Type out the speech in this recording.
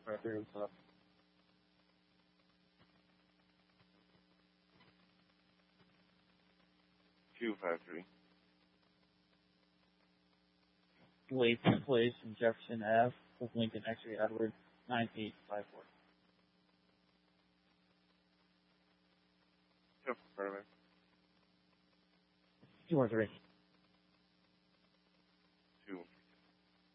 253, what's up? 253. Late place in Jefferson Ave with Lincoln X-ray Edward 9854. Yep, right away. 243.